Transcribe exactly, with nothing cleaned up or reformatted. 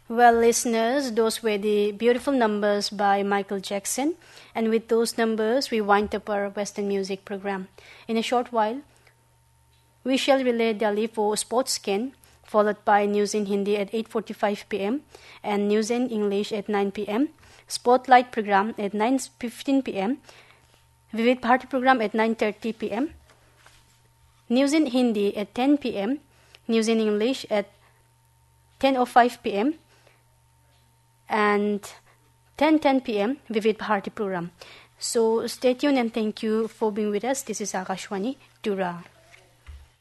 Well, listeners, those were the beautiful numbers by Michael Jackson. And with those numbers, we wind up our Western music program. In a short while, we shall relay Delhi for Sports Scan, followed by News in Hindi at eight forty-five p.m. and News in English at nine p.m. Spotlight program at nine fifteen p.m. Vivid Bharati program at nine thirty p.m. News in Hindi at ten p.m. News in English at ten oh five p.m. and ten ten p.m. Vivid Bharati program. So stay tuned and thank you for being with us. This is Akashwani, Tura.